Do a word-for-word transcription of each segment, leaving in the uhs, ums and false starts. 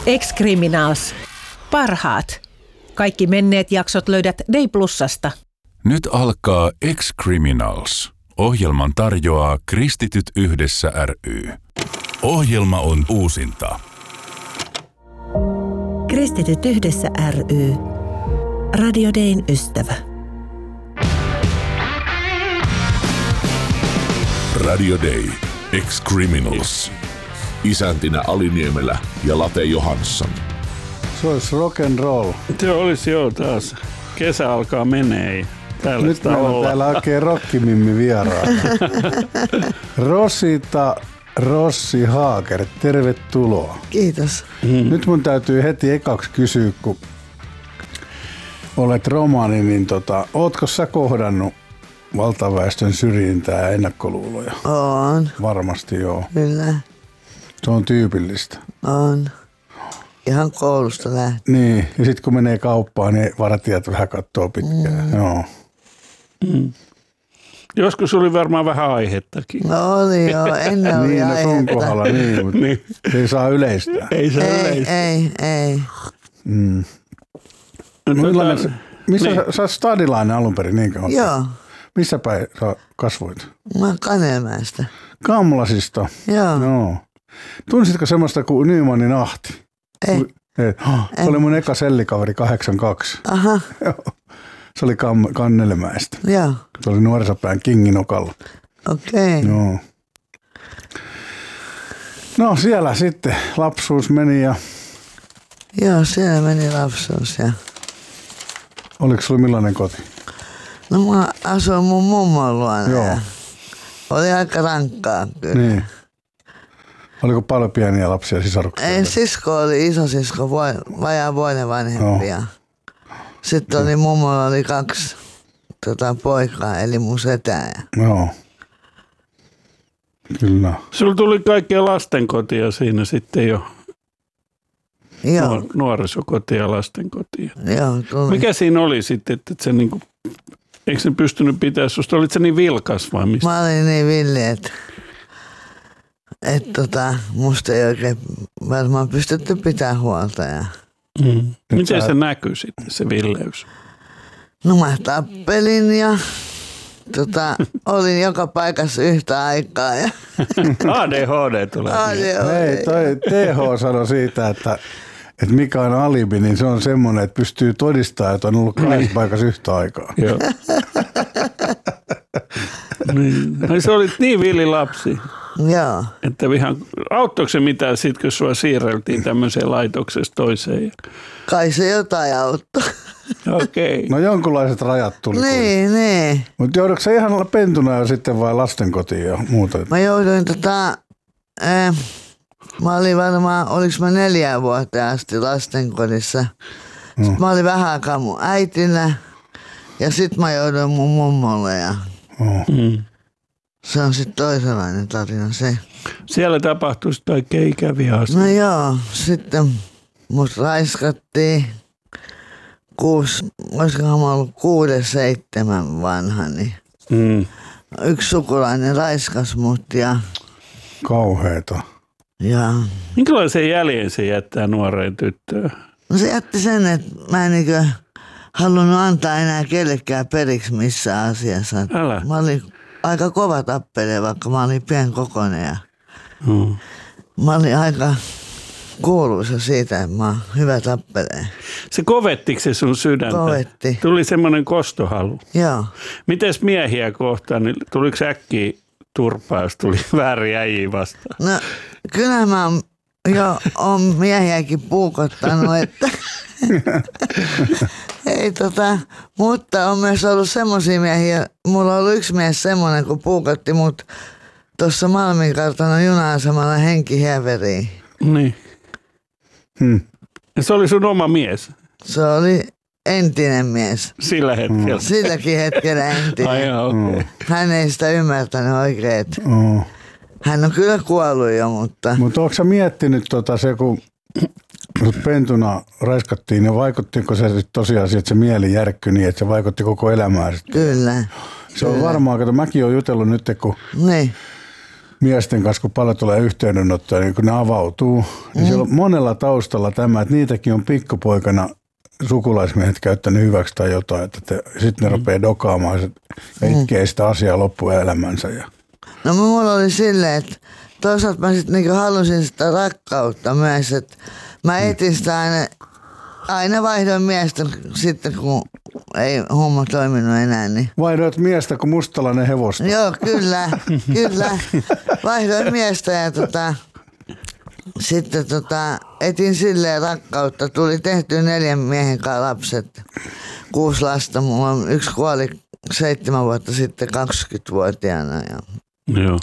Ex-Criminals. Parhaat. Kaikki menneet jaksot löydät Day Plusasta. Nyt alkaa Ex-Criminals. Ohjelman tarjoaa Kristityt yhdessä ry. Ohjelma on uusinta. Kristityt yhdessä ry. Radio Dayn ystävä. Radio Day. Ex-Criminals. Isäntinä Ali Niemelä ja Late Johansson. Se olisi rock and roll. Se olisi jo taas. Kesä alkaa menee. Täällä nyt meillä on täällä oikein rockimimmi vieraana. Rosita Rossi Haaker, tervetuloa. Kiitos. Mm. Nyt mun täytyy heti ekaksi kysyä, kun olet romani, niin tota, ootko sä kohdannut valtaväestön syrjintää ja ennakkoluuloja? On. Varmasti joo. Kyllä. Se on tyypillistä. On. Ihan koulusta lähtien. Niin, ja sitten kun menee kauppaan, niin vartijat vähän katsoo pitkään. Mm. Joo. Mm. Joskus oli varmaan vähän aihettakin. No oli joo, ennen oli niin, aihetta. Niin, kohdalla, niin, mutta niin. Se ei saa yleistää. Ei saa ei, yleistää. Ei, ei. Mm. Millainen, sä, missä niin. sä, sä oot stadilainen alun perin niin kauan? Joo. Missä päin sä kasvoit? Mä oon Kanelmäestä. Kamlasista? Joo. Joo. Tunsitko semmoista kuin Nymanin Ahti? Ei. Ei. Se en. oli mun eka sellikaveri kahdeksankymmentäkaksi. Aha. Joo. Se oli Kam- Kannelmäestä. Joo. Se oli nuorisopään Kinginokalla. Okei. Okay. Joo. No siellä sitten lapsuus meni ja... Joo, siellä meni lapsuus ja... Oliko sulla millainen koti? No mä asuin mun mummon luona. Joo. Ja oli aika rankkaa kyllä. Niin. Oliko paljon pieniä lapsia sisaruksia? Ei, sisko oli isosisko, voi, vajaa vuoden vanhempi. No. Sitten oli mummolla oli kaksi tota, poikaa, eli mun setää. Joo. Kyllä. Sulla tuli kaikkea lastenkotia siinä sitten jo. Joo. Nuor- nuorisokotia ja lastenkotia. Joo, tuli. Mikä siinä oli sitten, että se niinku, eikö se pystynyt pitämään susta? Olit se niin vilkas vai mistä? Mä olin niin villi, että et, tota, musta ei oikein varmaan pystytty pitämään huolta. Ja... Mm. Miten se näkyy sitten, se villeys? No mä tappelin ja tota, olin joka paikassa yhtä aikaa. Ja... A D H D tulee. A D H D. Hei, toi T H sanoi siitä, että, että mikä on alibi, niin se on semmoinen, että pystyy todistamaan, että on ollut kahdessa paikassa yhtä aikaa. Joo. Niin. No, se olit niin villi lapsi. Joo. Että ihan, auttoiko se mitään sitten, kun sua siirreltiin tämmöiseen laitoksesta toiseen? Kai se jotain auttoi. Okei. Okay. No jonkunlaiset rajat tuli. Niin, niin. Mutta joudutko sä ihan olla pentuna jo sitten vai lastenkotiin ja muuta? Mä jouduin tota, äh, mä olin varmaan, oliks mä neljä vuotta asti lastenkodissa. Sitten no. Mä olin vähän aikaa mun äitinä ja sit mä jouduin mun mummolle ja oh. mm. se on sitten toisenlainen tarina se. Siellä tapahtui sitten kaikkea ikäviä asioita. No joo, sitten mut raiskattiin. Kuusi, olisikohan mä ollut kuudes, seitsemän vanha, niin mm. yksi sukulainen raiskas mut ja... Kauheeta. Ja... Minkälaisen jäljen se jättää nuoreen tyttöön? No se jätti sen, että mä en niinkö halunnut antaa enää kellekään periksi missään asiassa. Älä. Mä olin aika kova tappelija, vaikka mä olin pienkokoinen ja mm. mä olin aika kuuluisa siitä, että mä oon hyvä tappelee. Se kovettiko se sun sydäntä? Kovetti. Tuli semmoinen kostohalu. Joo. Mites miehiä kohtaan, niin tuliko äkkiä turpaa, jos tuli väärin äijiä vastaan? No kyllä mä oon jo oon miehiäkin puukottanut, että ei tota, mutta on myös ollut semmosia miehiä, mulla on ollut yksi mies semmoinen, kun puukotti mut tuossa Malminkartanon juna-asemalla henkihieveriin. Niin. Hmm. Ja se oli sun oma mies? Se oli entinen mies. Sillä hetkellä? Silläkin hetkellä entinen. Ai joo, okei. Okay. Hän ei sitä ymmärtänyt oikein. Oh. Hän on kyllä kuollut jo, mutta... Mutta onko sä miettinyt tota se, kun sut pentuna raiskattiin, niin vaikuttiko se sitten tosiaan, että se mieli järkkyi niin, että se vaikutti koko elämään? Kyllä. Se on varmaan, että mäkin olen jutellut nyt, kun niin. miesten kanssa, kun paljon tulee yhteydenottoja, niin kun ne avautuu, niin mm. siellä on monella taustalla tämä, että niitäkin on pikkupoikana sukulaismiehet käyttänyt hyväksi tai jotain, että sitten ne mm. rupeaa dokaamaan ja itkee sitä asiaa loppuelämänsä. Ja. No mulla oli silleen, että toisaalta mä sitten niinku halusin sitä rakkautta myös, että mä etin sitä aina, aina vaihdoin miestä sitten, kun ei homma toiminut enää. Niin. Vaihdoit miestä kuin mustalainen hevosta. Joo, kyllä, kyllä. Vaihdoin miestä ja tota, sitten tota, etin silleen rakkautta. Tuli tehty neljän miehen kanssa lapset, kuusi lasta. Mulla on, yksi kuoli seitsemän vuotta sitten kaksikymmentävuotiaana. Ja... Joo.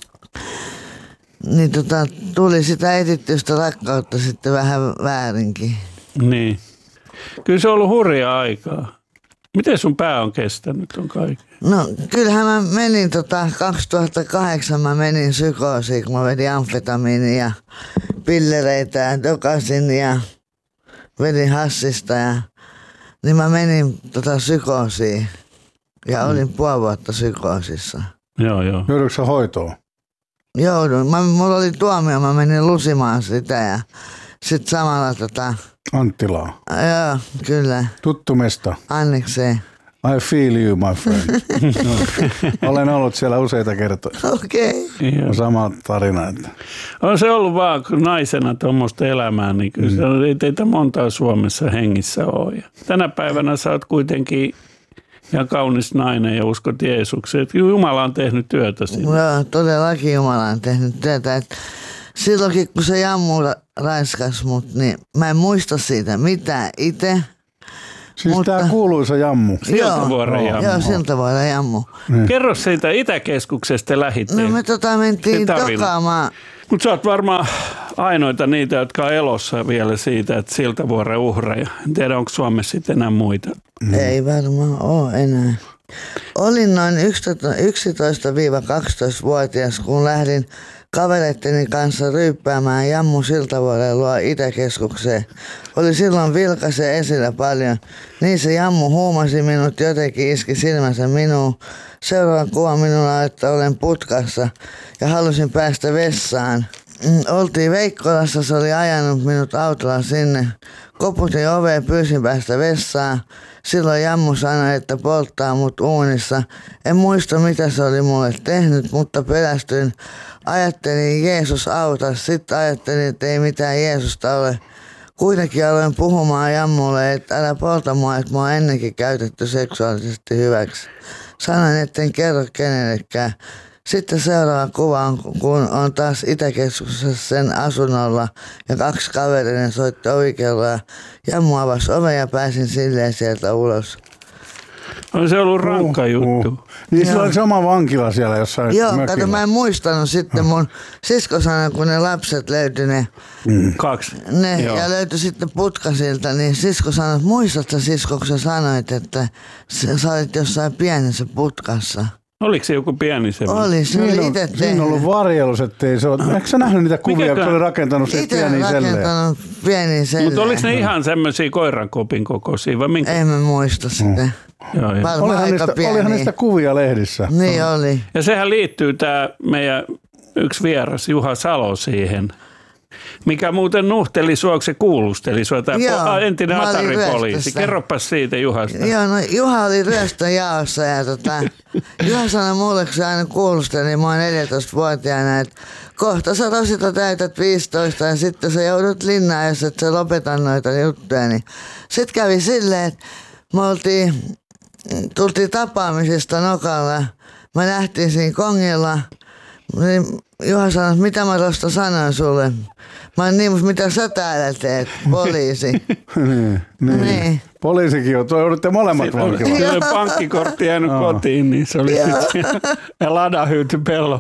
Niin tota, tuli sitä etittystä rakkautta sitten vähän väärinkin. Niin. Kyllä se on ollut hurjaa aikaa. Miten sun pää on kestänyt on kaiken? No kyllähän mä menin tota, kaksituhattakahdeksan mä menin psykoosiin, kun mä vedin amfetamiinia ja pillereitä ja dokasin ja vedin hassista. Ja, niin mä menin tota, psykoosiin ja mm. olin puoli vuotta psykoosissa. Joo, joo. Joudutko sä hoitoon? Joudun. Mä, mulla oli tuomio, mä menin lusimaan sitä ja sit samalla tota... Anttilaa. Joo, kyllä. Tuttu mesta. Annikseen. I feel you, my friend. No. Olen ollut siellä useita kertoja. Okei. Okay. On sama tarina. Että. On se ollut vaan kun naisena tuommoista elämää, niin kyllä mm. se ei teitä montaa Suomessa hengissä ole. Ja tänä päivänä sä oot kuitenkin ihan kaunis nainen ja uskot Jeesukseen. Jumala on tehnyt työtä siinä. Joo, todellakin Jumala on tehnyt työtä. Että silloinkin kun se jammu raiskas mut, niin mä en muista siitä mitään itse. Siis mutta... tää kuuluisa jammu. Siltavuoren jammu. Joo, Siltavuoren jammu. Niin. Kerro siitä Itäkeskuksesta lähitteen. No me tota mentiin dokaamaan. Mutta sä oot varmaan ainoita niitä, jotka on elossa vielä siitä, että Siltavuoren uhreja. En tiedä, onko Suomessa sitten enää muita. Mm. Ei varmaan ole enää. Olin noin yksitoista-kaksitoista-vuotias, kun lähdin kavereitteni kanssa ryyppäämään Jammu Siltavuoren luo Itäkeskukseen. Oli silloin vilkaisen esillä paljon. Niin se Jammu huumasi minut, jotenkin iski silmänsä minuun. Seuraavan kuvan minulla, että olen putkassa ja halusin päästä vessaan. Oltiin Veikkolassa, se oli ajanut minut autolla sinne. Koputin oveen, pyysin päästä vessaan. Silloin Jammu sanoi, että polttaa mut uunissa. En muista, mitä se oli mulle tehnyt, mutta pelästyin. Ajattelin, Jeesus auta. Sitten ajattelin, että ei mitään Jeesusta ole. Kuitenkin aloin puhumaan Jammulle, että älä polta mua, että mua on ennenkin käytetty seksuaalisesti hyväksi. Sanoin, etten kerro kenellekään. Sitten seuraava kuva on, kun on taas Itäkeskuksessa sen asunnolla ja kaksi kaverinen soitti ovikelloa ja Jammu avasi oven ja pääsin silleen sieltä ulos. On se ollut rankka uh, juttu. Uh. Niin sillä oli se oma vankila siellä jossain Joo, mökillä. kato mä en muistanut sitten mun sisko sanoi, kun ne lapset löytyi ne. Mm. Kaksi. Ne, ja löytyi sitten putkasilta, niin sisko sanoi, että muistatko sisko, kun sä sanoit, että sä olit jossain pienessä putkassa. Oliko se joku pieni semmoinen? Oli, se oli itse tehnyt. Siinä on ollut varjelus, ettei se ole. Eikö sä nähnyt niitä kuvia, kun se oli rakentanut se pieniä selleen? Itse rakentanut pieniä selleen. Mutta oliko ne ihan semmoisia koirankopin kokoisia vai minkä? En mä muista sitä. Mm. Joo, joo. Olihan, niistä, olihan niistä kuvia lehdissä. Niin no. Oli. Ja sehän liittyy tämä meidän yksi vieras Juha Salo siihen. Mikä muuten nuhteli sua, se kuulusteli sua, tämä Joo, entinen Atari-poliisi. Kerropas siitä Juhasta. Joo, no Juha oli ryöstöjaossa ja tota, Juha sanoi mulle, kun se aina kuulusteli, niin mä oon neljätoistavuotiaana, että kohta sä tosita täytät viisitoista ja sitten sä joudut linnaan, jos et sä lopeta noita juttuja. Niin. Sitten kävi silleen, että me oltiin, tultiin tapaamisesta Nokalla, mä lähtiin siinä kongilla, niin Juha sanoi, että mitä mä tuosta sanoin sulle. Mä oon niin, mutta mitä sä täällä teet, poliisi? niin, niin. niin. Poliisikin on, joudutte molemmat vankilaan. Siellä oli pankkikortti jäänyt oh. kotiin, niin se oli sitten ja ladahyyty pello.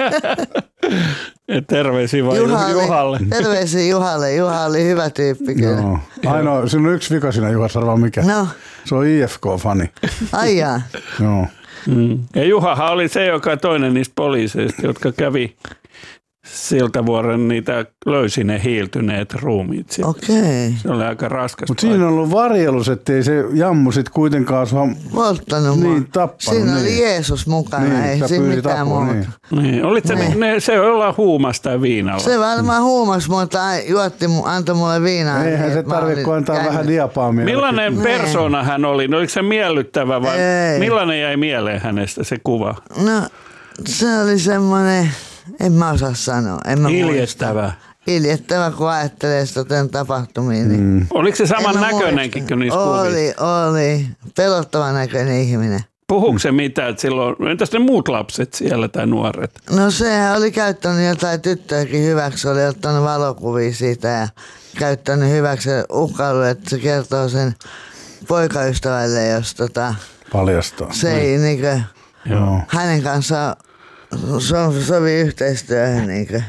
Terveisiä vaan Juha Juhalle. Terveisiä Juhalle, Juha oli hyvä tyyppi kyllä. Joo. Ainoa, siinä on yksi vika siinä Juhassa, arvaa mikä. No. Se on I F K-fani. Ai jaa. Joo. Mm. Ja Juhahan oli se, joka toinen niistä poliiseista, jotka kävi Siltavuoren niitä löysi ne hiiltyneet ruumiit. Sitten. Okei. Se oli aika raskas. Mutta siinä on ollut varjelus, ettei se jammu sit kuitenkaan sua Polttanut niin, mua. tappanut. Siinä niin. oli Jeesus mukana, Niin, ei sä siinä pyysit mitään apua, muuta. niin. Niin. Olit se, Niin. ne, se olla huumasta ja viinalla. Se varmaan huumas, mutta juotti, mu- antoi mulle viinaa. Eihän se että mä tarvitse olin kuin antaa käynyt. vähän diapaamia. Millainen Niin. persona hän oli? No, oliko se miellyttävä vai Ei. millainen jäi mieleen hänestä se kuva? No, se oli semmoinen, en mä osaa sanoa. En mä Iljettävä. muista. Iljettävä, kun ajattelee sitä tämän tapahtumia. Niin mm. Oliko se saman näköinenkin kuin niissä kuvissa? Oli, oli. Pelottavan näköinen ihminen. Puhuuko se mitään, että silloin, entäs ne muut lapset siellä tai nuoret? No sehän oli käyttänyt jotain tyttöäkin hyväksi, oli ottanut valokuvia siitä ja käyttänyt hyväksi ja uhkailu, että se kertoo sen poikaystävälle, jos tota, Paljastaa. se ei niinkö, Joo. hänen kanssaan so, sovi yhteistyöhön niinkö.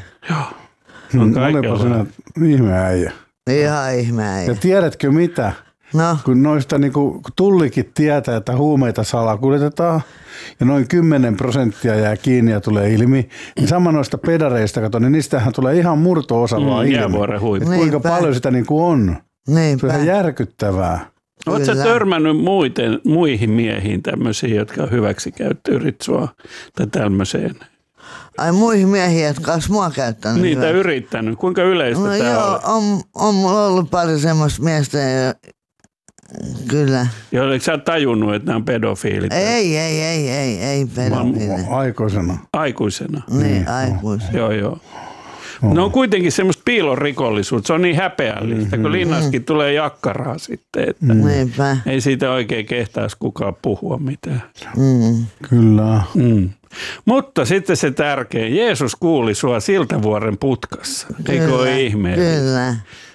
Hmm, kaikella. olipa sinä ihme äijä. Ihan ihmeä. Ja tiedätkö mitä? No, Kun noista niin kun tullikin tietää, että huumeita salakuljetetaan ja noin kymmenen prosenttia jää kiinni ja tulee ilmi, niin sama noista pedareista, kato, niin niistähän tulee ihan murto-osa Mm, vaan ilmi. jäävuoren huippu. Et kuinka Niinpä. paljon sitä niin kuin on. Se on niinpä. ihan järkyttävää. Oletko sä Kyllä. törmännyt muiten, muihin miehiin tämmöisiin, jotka on hyväksikäyttö sua tai tämmöiseen? Ai muihin miehiin, jotka olisi mua käyttänyt. Niitä hyväksi. yrittänyt. Kuinka yleistä No tämä joo, on? on, on mulla ollut pari semmoista miestä, jo- kyllä. Ja oliko sä tajunnut, että nämä on pedofiilit Ei, ei, ei, ei, ei pedofiili. Aikoisena. aikuisena? Niin, aikuis. Joo, joo. No on kuitenkin semmoista piilorikollisuutta. Se on niin häpeällistä, Mm-hmm. kun linnaskin tulee jakkaraa sitten, että Niinpä. ei siitä oikein kehtaisi kukaan puhua mitään. Mm. Kyllä. Mm. Mutta sitten se tärkein, Jeesus kuuli sua Siltavuoren putkassa. Eikö ole ihme? Kyllä.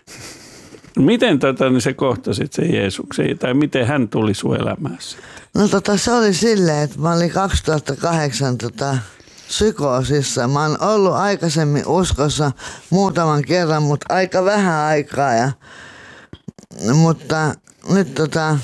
Miten tota, niin se kohtasit sen Jeesuksen, tai miten hän tuli sun elämässä? No tota, se oli silleen, että mä olin kaksituhattakahdeksan tota, psykoosissa. Mä oon ollut aikaisemmin uskossa muutaman kerran, mutta aika vähän aikaa. Ja, mutta nyt tota,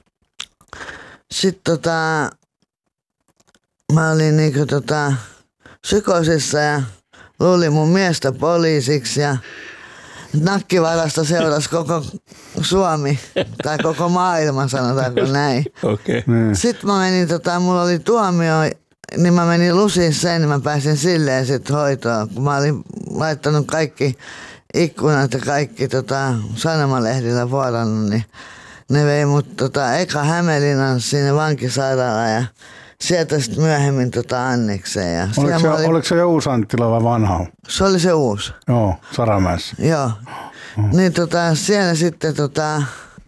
sit tota, mä olin niinku tota, psykoosissa ja luulin mun miestä poliisiksi ja nakkivarasta seurasi koko Suomi tai koko maailma, sanotaanko näin. Okei. Niin. Sitten mä menin, tota, mulla oli tuomio, niin mä menin lusiin sen, niin mä pääsin silleen sitten hoitoon, kun mä olin laittanut kaikki ikkunat ja kaikki tota, sanomalehdillä vuorannut, niin ne vei mut tota, eka Hämeenlinnan sinne vankisairaalaan ja sieltä sitten myöhemmin tota Annikseen. Ja siellä Oliko se, mä olin- oliko se Jousi Anttila vai vanha? se oli se uusi. Joo, Saramäessä. Joo. Niin tota, siellä sitten tota,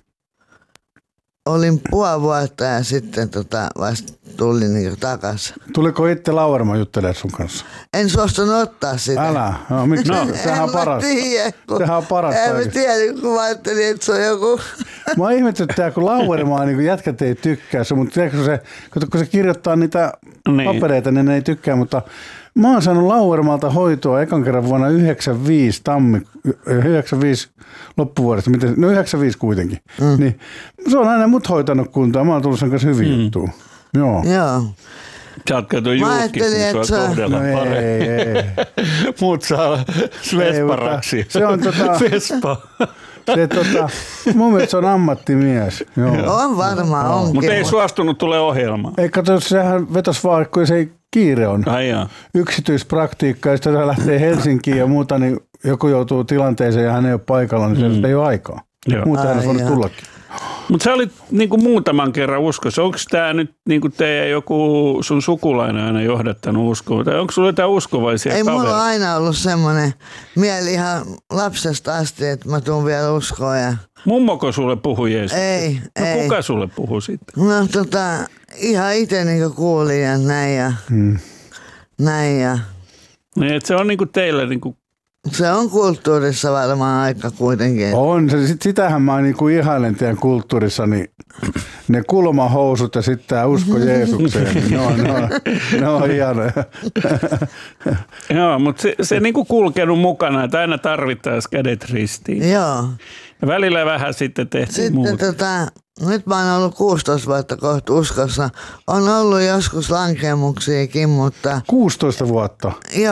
olin puoli vuotta ja sitten tota, vasta tulin niinku takas. Tuliko itse Lauerma juttelemaan sun kanssa? En suostunut ottaa sitä. Älä. No, miksi? No, en sehän on mä parasta. tiedä, kun- Sehän on parasta En mä oikeesti. tiedä, kun mä ajattelin, että se on joku... Mä ihmetyttää, kun Lauermaa niin jätkät ei tykkää se, mutta tiedätkö, kun se, kun se kirjoittaa niitä Niin. papereita, niin ne ei tykkää, mutta mä oon saanut Lauermaalta hoitoa ekan kerran vuonna yhdeksänkymmentäviisi, tammi, yhdeksänkymmentäviisi loppuvuodesta, miten, no yhdeksänkymmentäviisi kuitenkin. Mm. Niin, se on aina mut hoitanut kuntoon, mä oon tullut sen kanssa hyvin mm. juttuun. Joo. Joo. Sä oot kato Mä julkis, ajattelin, niin että sua se- kohdellaan No paremmin. ei, ei. Muut saa Svesparaksi. Se on tota- Vespa. Se, tota, mun mielestä se on ammattimies. Joo. On varmaan, onkin. Mutta ei mut- suostunut tulee ohjelmaan. Ei kato, sehän vetos vaan, kun se ei kiire on. Ai jaa. Yksityispraktiikka, ja sitten se lähtee Helsinkiin ja muuta, niin joku joutuu tilanteeseen ja hän ei ole paikalla, niin mm. ei ole aikaa. Joo. Muuten hän Ai olisi voinut jaa. tullakin. Mutta sä olit niinku muutaman kerran uskossa. Onko tämä nyt niinku teidän joku sun sukulainen aina johdattanut uskoa? Tai onko sulla jotain uskovaisia Ei mulla kavereita? ole aina ollut semmoinen mieli ihan lapsesta asti, että mä tuun vielä uskoon. Ja... Mummoko sulle puhui Jeesus? Ei, no ei. kuka sulle puhui sitten? No tota, ihan itse niinku kuulin ja näin ja Hmm. näin ja... Niin, et se on niinku teillä niinku, Se on kulttuurissa varmaan aika kuitenkin. On, se, sit, sitähän mä niinku ihailen teidän kulttuurissa, niin ne kulmahousut ja sitten tämä usko Jeesukseen, niin ne on, ne on, ne on hienoja. joo, mutta se, se niinku kulkenut mukana, että aina tarvittaisiin kädet ristiin. Joo. Ja välillä vähän sitten tehtiin Sitten muuta. tota, nyt mä oon ollut kuusitoista vuotta kohta uskossa. On ollut joskus lankemuksiakin, mutta kuusitoista vuotta. joo.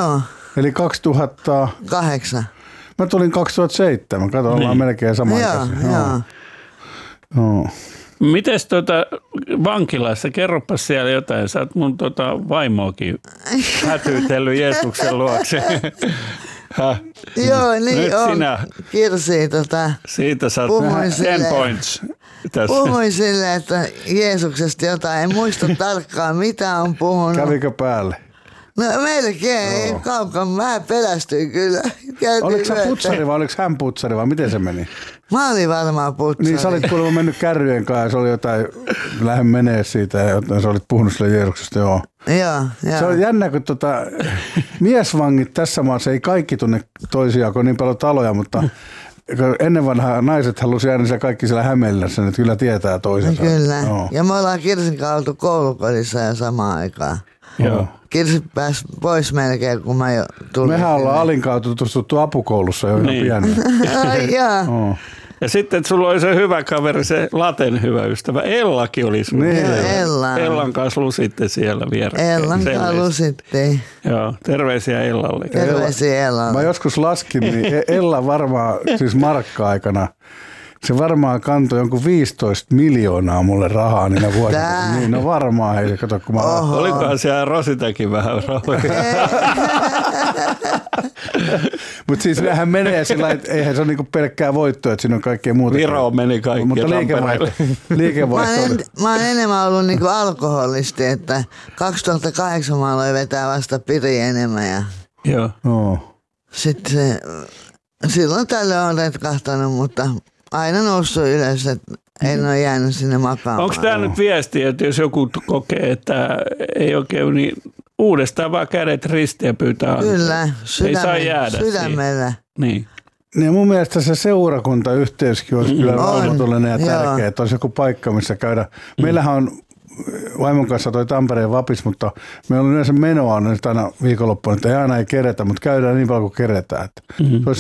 Eli kaksituhatta... Kahdeksan. Mä tulin kaksituhattaseitsemän. Kato, ollaan Niin. melkein sama Joo, joo. Joo. Mites tota vankilassa, kerropas siellä jotain, sä oot mun tota vaimoakin hätyytellyt Jeesuksen luokse. Häh? Joo, niin Nyt on. sinä. Kirsi, tota, Siitä saat Puhuin ten silleen. points tässä. puhuin silleen, että Jeesuksesta jotain. En muista tarkkaan, mitä on puhunut. Kävikö päälle? No melkein, no. Kaukan vähän pelästyin kyllä. Käytiin Oliko sä yötä. putsari vai oliko hän putsari vai miten se meni? Mä olin varmaan putsari. Niin sä olit kuulemma mennyt kärryjen kanssa ja se oli jotain, lähden menee siitä ja jotain, sä olit puhunut sille Jeesuksesta, joo. Joo, joo. Se on jännä, kun tota, miesvangit tässä maassa ei kaikki tunne toisiaan, kun on niin paljon taloja, mutta ennen vanhaa naiset halusi jäädä siellä kaikki siellä Hämeenlinnassa, että kyllä tietää toisensa. Kyllä. Joo. Ja me ollaan Kirsin kanssa oltu koulukodissa ja samaan aikaan. Joo. Kirsi pääsi pois melkein, kun mä jo tulin. Mehän ollaan Alin kautta tutustuttu apukoulussa jo Niin. ihan pieniä. Ai jaa. Oo. Ja sitten sulla oli se hyvä kaveri, se Laten hyvä ystävä. Ellakin oli sun. Niin. Joo, Ella. Ellan kanssa lusitte siellä vierekkäin. Ellan kanssa Selleistä. lusittiin. Joo, terveisiä Ellalle. Terveisiä Ellalle. Mä joskus laskin, niin Ella varmaan, siis markka-aikana, se varmaan kantoi jonkun viisitoista miljoonaa mulle rahaa niinä vuosina. Tää. Niin, no varmaan, hei, kato kun mä... Oho. Olikohan siellä Rositakin vähän rahoja? Mutta siis nehän menee sillä lailla, että eihän se ole niinku pelkkää voittoa, että siinä on kaikkea muuta. Viroon meni kaikki Mutta liikevaihto, Tampereelle. Mä liikevaihto oon, oli. en, mä oon enemmän ollut niinku alkoholisti, että kaksituhattakahdeksan mä aloin vetää vasta piri enemmän ja Joo. No. sitten se, silloin tällöin on retkahtanut, mutta aina noussut ylös, että en ole jäänyt sinne makaamaan. Onko tämä nyt viesti, että jos joku t- kokee, että ei oikein, niin uudestaan vaan kädet ristiä ja pyytää anteeksi? Kyllä, Ei saa sydämellä. jäädä sydämellä. Niin. Niin mun mielestä se seurakuntayhteyskin olisi kyllä On, rauhallinen ja joo. tärkeä, että olisi joku paikka, missä käydä. Meillähän on vaimon kanssa toi Tampereen vapis, mutta meillä on yleensä menoa nyt aina viikonloppuna, että ei aina ei keretä, mutta käydään niin paljon kuin keretään. Että mm-hmm. Se olisi